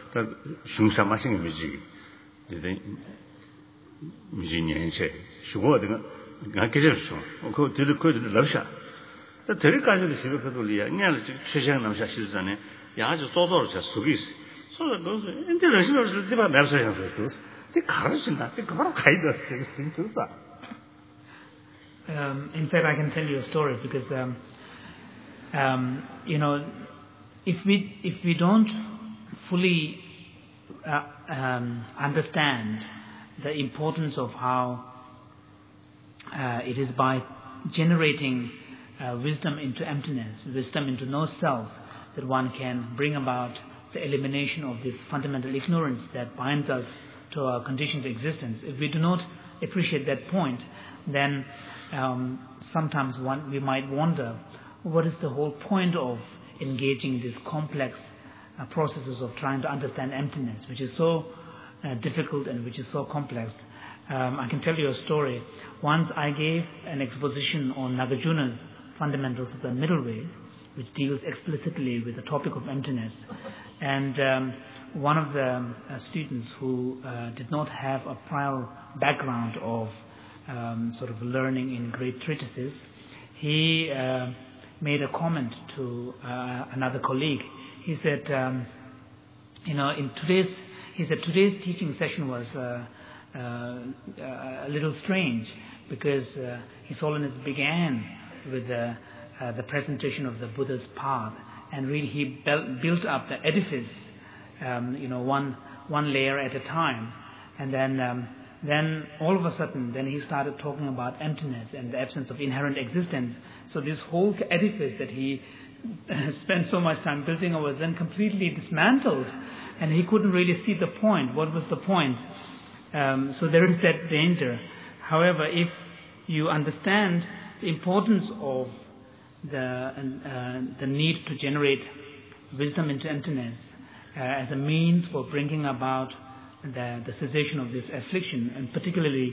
흉사 마신 미지 이제 미지 년세 쉬고든가 나 계절수 그 들을 러샤 들을까지도 집에 그돌이야 냐를 최장 남샤 시잖아요 야주 소소로 저 속이 있어 소소 너서 인제 러시아로 되바 날서야서 그 가르친다 그 바로 가이드스 되게 진짜사 in fact I can tell you a story because you know if we don't fully understand the importance of how it is by generating wisdom into emptiness, wisdom into no self, that one can bring about the elimination of this fundamental ignorance that binds us to our conditioned existence. If we do not appreciate that point, then sometimes we might wonder, what is the whole point of engaging in these complex processes of trying to understand emptiness, which is so difficult and which is so complex. I can tell you a story. Once I gave an exposition on Nagarjuna's Fundamentals of the Middle Way, which deals explicitly with the topic of emptiness. And one of the students who did not have a prior background of sort of learning in great treatises, he made a comment to another colleague. He said, today's teaching session was a little strange because His Holiness began with the presentation of the Buddha's path, and really he built up the edifice, one layer at a time, and then all of a sudden, then he started talking about emptiness and the absence of inherent existence. So this whole edifice that he spent so much time building was then completely dismantled, and he couldn't really see the point. What was the point? So there is that danger. However, if you understand the importance of the need to generate wisdom into emptiness as a means for bringing about the cessation of this affliction, and particularly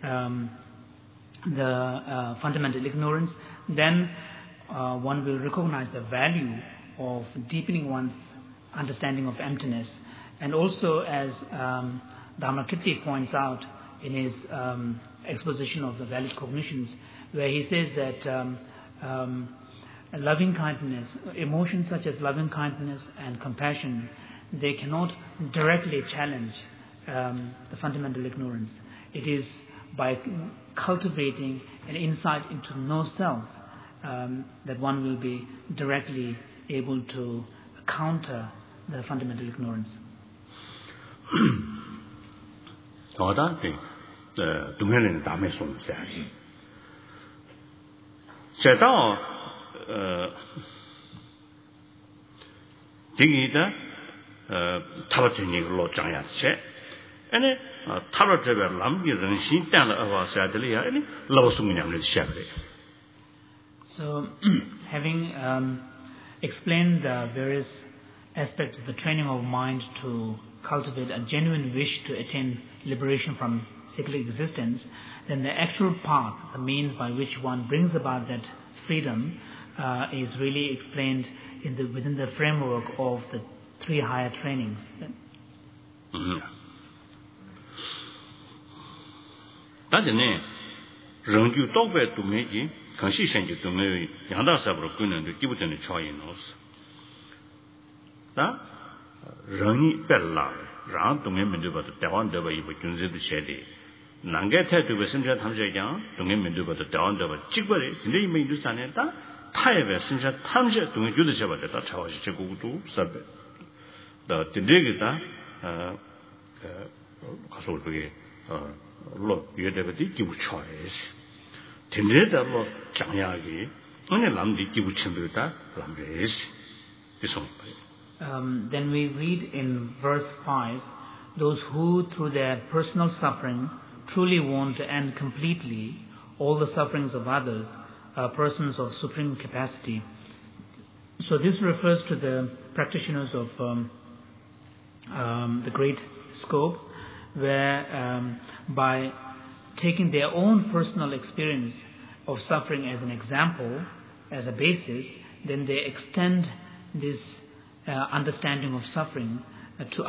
the fundamental ignorance, then one will recognize the value of deepening one's understanding of emptiness. And also, as Dharmakirti points out in his exposition of the valid cognitions, where he says that loving kindness, emotions such as loving kindness and compassion, they cannot directly challenge the fundamental ignorance. It is by cultivating an insight into no self that one will be directly able to counter the fundamental ignorance. So, having explained the various aspects of the training of mind to cultivate a genuine wish to attain liberation from cyclic existence, then the actual path, the means by which one brings about that freedom, is really explained within the framework of the three higher trainings. Then we read in verse 5, those who through their personal suffering truly want to end completely all the sufferings of others are persons of supreme capacity. So this refers to the practitioners of the great scope, where by taking their own personal experience of suffering as an example, as a basis, then they extend this understanding of suffering to